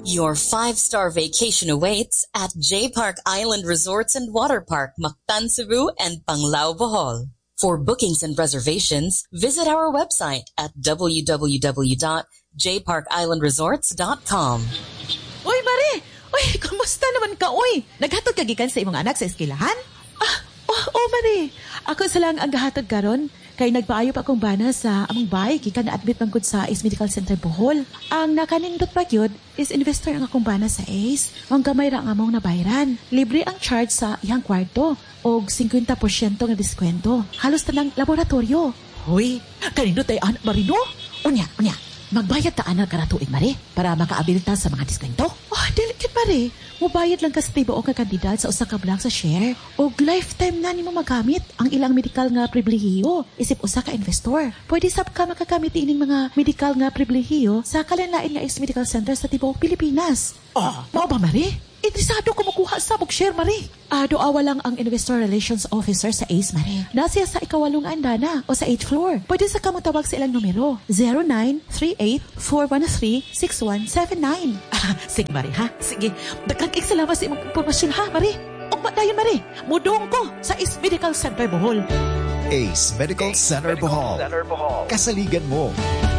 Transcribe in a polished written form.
Your 5-star vacation awaits at J Park Island Resorts and Water Park, Mactan, Cebu, and Panglao, Bohol. For bookings and reservations, visit our website at www.jparkislandresorts.com. Uy, Mare! Uy, kamusta naman ka, uy? Naghatod ka gikan sa imong anak sa eskwelahan? Mare. Ako sa lang ang gahatod karon. Kay nagpaayo pa akong bana sa among bay, gikan na-admit mangkod sa Ace Medical Center Bohol. Ang nakanindot pa gyud is investor ang akong bana sa Ace. Ang gamay ra ang among nabayran. Libre ang charge sa iyang kwarto og 50% nga diskwento. Halos tanang laboratorio. Hoy, kanindot ay anak Marino? Unya. Magbayad ta anak kada tuig, Mare, para makaabil ta sa mga diskwento. Delicate, Mare. Mubayad lang ka sa tibuok nga kandidat sa usa ka block sa share. O lifetime na nimo magamit ang ilang medical nga pribilehiyo isip usa ka investor. Pwede sab ka makagamit ining mga medical nga pribilehiyo sa kalanlain nga Ace Medical Center sa tibuok Pilipinas. Mao ba, Mare? Interesado ko makuha sa share, Mare. Doawa lang ang Investor Relations Officer sa Ace, Mare. Nasiya sa ikawalong andana o sa 8th floor. Pwede sa kamutawag sa ilang numero. 0938-413-6179. Sige, Mare, ha? Sige. Dagkag salamat sa imong impormasyon, ha, Mare? Ugma dayon, Mare. Mudong ko sa Ace Medical Center Bohol. Ace Medical Center Bohol. Kasaligan mo.